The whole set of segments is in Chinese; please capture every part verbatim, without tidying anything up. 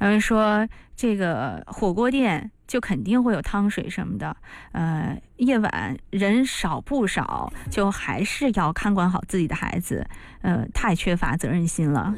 他们说这个火锅店就肯定会有汤水什么的，呃，夜晚人少不少，就还是要看管好自己的孩子，呃，太缺乏责任心了。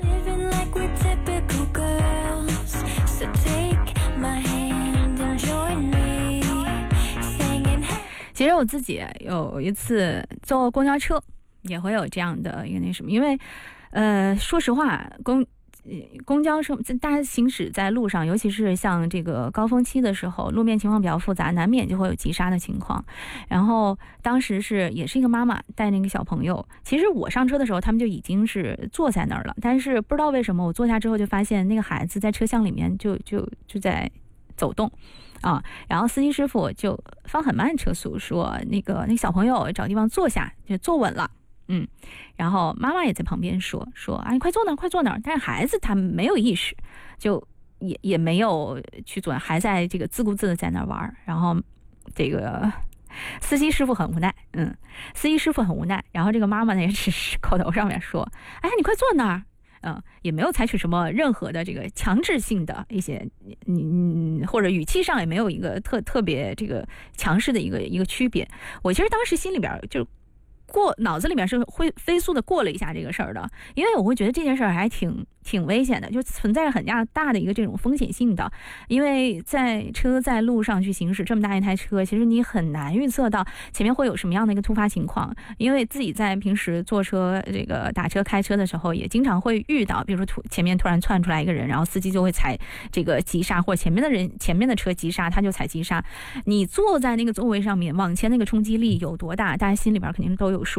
其实我自己有一次坐公交车也会有这样的一个那什么，因为呃，说实话，公公交车大家行驶在路上，尤其是像这个高峰期的时候，路面情况比较复杂，难免就会有急刹的情况。然后当时是也是一个妈妈带那个小朋友，其实我上车的时候他们就已经是坐在那儿了，但是不知道为什么我坐下之后就发现那个孩子在车厢里面就就就在走动啊，然后司机师傅就放很慢车速，说那个那个小朋友找地方坐下，就坐稳了。嗯，然后妈妈也在旁边说说，哎，快坐那儿，快坐那儿。但是孩子他没有意识，就也也没有去坐，还在这个自顾自的在那儿玩。然后这个司机师傅很无奈，嗯，司机师傅很无奈。然后这个妈妈呢也只是口头上面说，哎，你快坐那儿。嗯，也没有采取什么任何的这个强制性的一些，嗯，或者语气上也没有一个特特别这个强势的一个一个区别。我其实当时心里边就过脑子里面是会飞速的过了一下这个事儿的，因为我会觉得这件事儿还挺挺危险的，就存在着很大大的一个这种风险性的。因为在车在路上去行驶，这么大一台车，其实你很难预测到前面会有什么样的一个突发情况。因为自己在平时坐车这个打车开车的时候，也经常会遇到，比如说突前面突然窜出来一个人，然后司机就会踩这个急刹，或者前面的人前面的车急刹，他就踩急刹。你坐在那个座位上面，往前那个冲击力有多大，大家心里边肯定都有